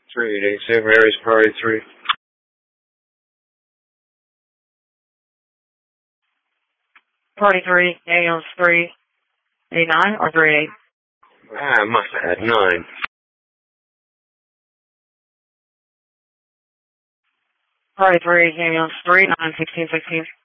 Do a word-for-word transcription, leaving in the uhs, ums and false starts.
three eight eight seven, Aries Priority three. Priority three, Daniels three eight nine or three eight? Ah, my bad, nine. Priority three, Daniels three nine sixteen sixteen.